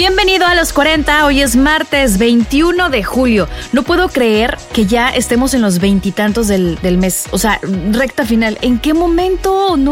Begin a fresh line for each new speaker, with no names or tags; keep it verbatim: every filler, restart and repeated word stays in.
Bienvenido a los cuarenta, hoy es martes veintiuno de julio. No puedo creer que ya estemos en los veintitantos del, del mes, o sea, recta final. ¿En qué momento? No